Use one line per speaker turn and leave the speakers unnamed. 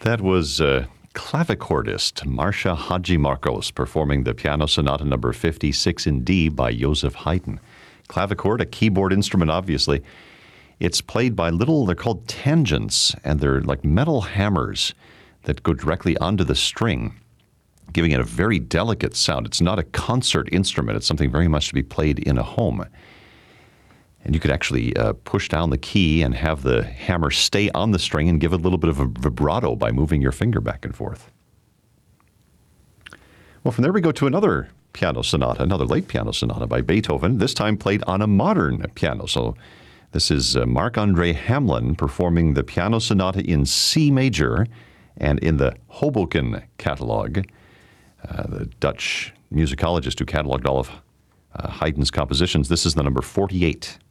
That was clavicordist Marcia Hadjimarkos performing the Piano Sonata number 56 in D by Joseph Haydn. Clavichord, a keyboard instrument, obviously. It's played by they're called tangents, and they're like metal hammers that go directly onto the string, giving it a very delicate sound. It's not a concert instrument. It's something very much to be played in a home. And you could actually push down the key and have the hammer stay on the string and give it a little bit of a vibrato by moving your finger back and forth. Well, from there we go to another piano sonata, another late piano sonata by Beethoven, this time played on a modern piano. So this is Marc-André Hamelin performing the piano sonata in C major and in the Hoboken catalog, the Dutch musicologist who cataloged all of Haydn's compositions. This is the number 48.